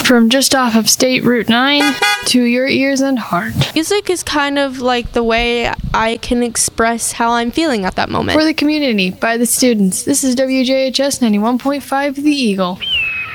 from just off of State Route 9 to your ears and heart. Music is kind of like the way I can express how I'm feeling at that moment. For the community, by the students, this is WJHS 91.5 The Eagle.